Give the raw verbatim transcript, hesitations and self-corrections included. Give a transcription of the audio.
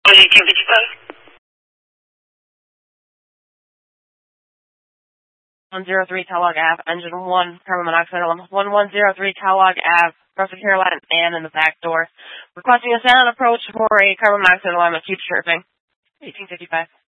eighteen fifty-five. one oh three Kellogg Ave, engine one, carbon monoxide alarm. one one oh three Kellogg Ave, North Carolina, and in the back door. Requesting a sound approach for a carbon monoxide alarm that keeps chirping. eighteen fifty-five.